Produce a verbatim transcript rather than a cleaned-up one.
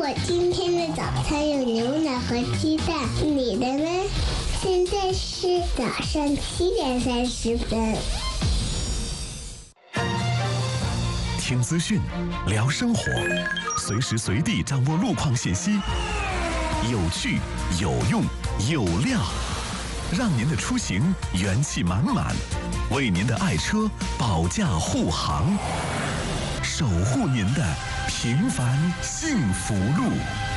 我今天的早餐有牛奶和鸡蛋，你的呢？现在是早上七点三十分。 听资讯，聊生活，随时随地掌握路况信息，有趣、有用、有料，让您的出行元气满满，为您的爱车保驾护航，守护您的平凡幸福路。